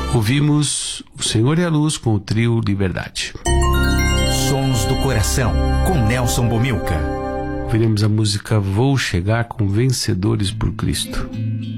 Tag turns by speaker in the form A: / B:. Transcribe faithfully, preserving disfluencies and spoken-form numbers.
A: Ouvimos O Senhor e a Luz com o trio Liberdade.
B: Sons do Coração, com Nelson Bomilca.
A: Ouviremos a música Vou Chegar com Vencedores por Cristo.